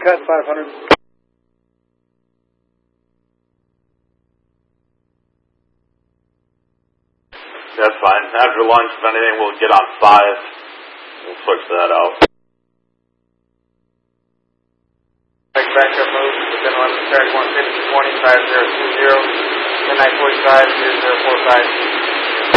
Cut 500. That's fine. After lunch, if anything, we'll get on 5. We'll switch that out. Backup move, within 11 track 150, 20, 5020, 10 945, 0045.